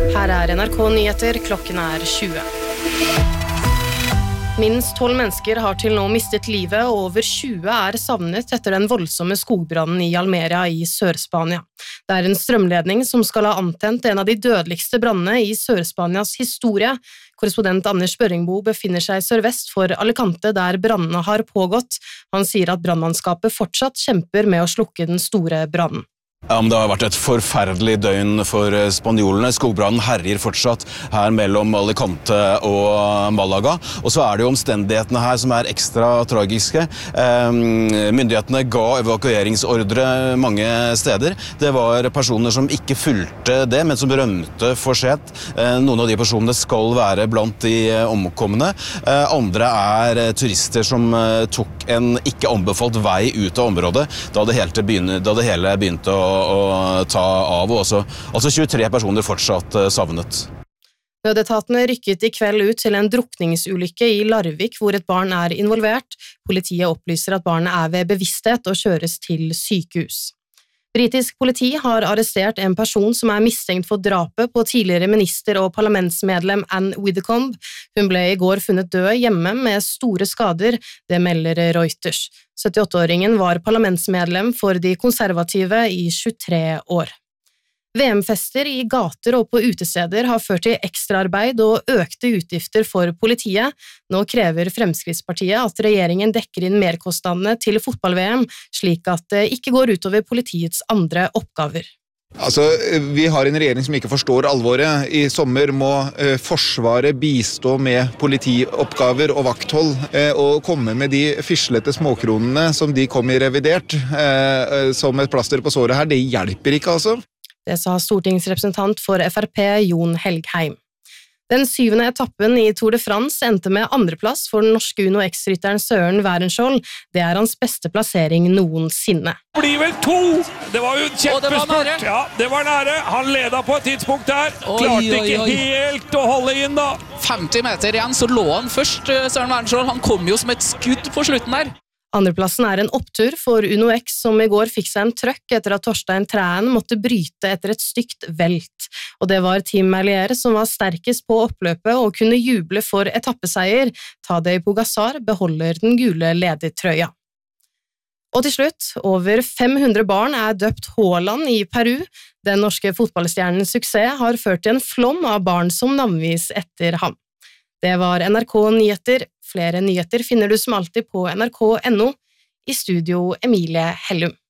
Her NRK Nyheter, klokken 20. Minst 12 mennesker har til nå mistet livet, og over 20 savnet etter den voldsomme skogbrannen i Almeria i Sør-Spania. Det en strømledning som skal ha antent en av de dødeligste brannene i Sør-Spanias historie. Korrespondent Anders Børringbo befinner seg sørvest for Alicante, der brannene har pågått. Han sier at brannmannskapet fortsatt kjemper med å slukke den store brannen. Ja, men det har vært et forferdelig døgn for spanjolene. Skogbrannen herjer fortsatt her mellom Alicante og Malaga. Og så det jo omstendighetene her som ekstra tragiske. Myndighetene ga evakueringsordre mange steder. Det var personer som ikke fulgte det, men som rømte for sent. Noen av de personene skal være blant de omkomne. Andre turister som tok en ikke anbefalt vei ut av området da det hele begynte å ta av, og altså 23 personer fortsatt savnet. Nødetatene rykket i kveld ut til en drukningsulykke i Larvik, hvor et barn involvert. Politiet opplyser at barnet ved bevissthet og kjøres til sykehus. Britisk politi har arrestert en person som mistenkt for drapet på tidligere minister og parlamentsmedlem Anne Widdecombe. Hun ble i går funnet død hjemme med store skader, det melder Reuters. 78-åringen var parlamentsmedlem for de konservative i 23 år. VM-fester i gater og på utesteder har ført til ekstraarbeid og økte utgifter for politiet. Nå krever Fremskrittspartiet at regjeringen dekker inn merkostnadene til fotball-VM, slik at det ikke går utover politiets andre oppgaver. Altså, vi har en regjering som ikke forstår alvoret. I sommer må Forsvaret bistå med politioppgaver og vakthold, og komme med de fislete småkronene som de kom i revidert, som et plaster på såret her. Det hjelper ikke, altså. Det sa stortingsrepresentant for FrP Jon Helgheim. Den 7. etappen i Tour de France endte med andreplass for den norske UnoX-rytteren Søren Wærenskjold. Det hans beste plassering noensinne. Det blir vel 2! Det var jo en kjempespurt. Ja, det var nære. Han leda på et tidspunkt der. Klarte ikke helt å holde inn da. 50 meter igjen, så lå han først, Søren Wærenskjold. Han kom jo som et skudd på slutten der. Andreplassen en opptur for UnoX, som i går fikk seg en trøkk etter at Torstein Træen måtte bryte etter et stygt velt. Og det var Team Merlier som var sterkest på oppløpet og kunne juble for etappeseier. Tadej Pogačar beholder den gule ledertrøya. Og til slutt, over 500 barn døpt Haaland i Peru. Den norske fotballstjernens suksess har ført til en flom av barn som navngis etter ham. Det var NRK Nyheter. Flere nyheter finner du som alltid på nrk.no. I studio Emilie Hellum.